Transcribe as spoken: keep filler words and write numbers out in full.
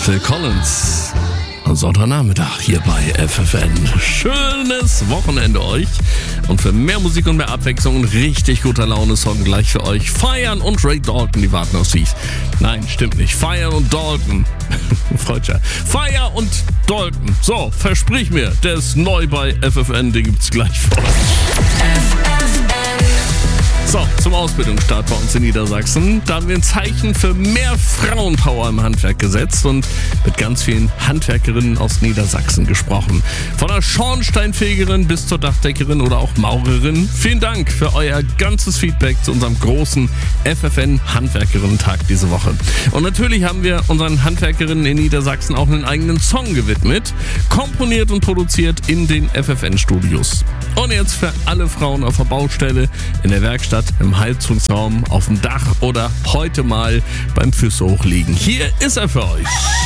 Phil Collins. Sonntagnachmittag hier bei F F N. Schönes Wochenende euch. Und für mehr Musik und mehr Abwechslung und richtig guter Laune Song gleich für euch. Fire und Ray Dalton, die warten auf sich. Nein, stimmt nicht. Fire und Dalton. Freudscher. Fire und Dalton. So, versprich mir, der ist neu bei F F N, den gibt's gleich für euch. So, zum Ausbildungsstart bei uns in Niedersachsen. Da haben wir ein Zeichen für mehr Frauenpower im Handwerk gesetzt und mit ganz vielen Handwerkerinnen aus Niedersachsen gesprochen. Von der Schornsteinfegerin bis zur Dachdeckerin oder auch Maurerin. Vielen Dank für euer ganzes Feedback zu unserem großen F F N-Handwerkerinnen-Tag diese Woche. Und natürlich haben wir unseren Handwerkerinnen in Niedersachsen auch einen eigenen Song gewidmet. Komponiert und produziert in den F F N-Studios. Und jetzt für alle Frauen auf der Baustelle, in der Werkstatt, im Heizungsraum, auf dem Dach oder heute mal beim Füße hochlegen. Hier ist er für euch.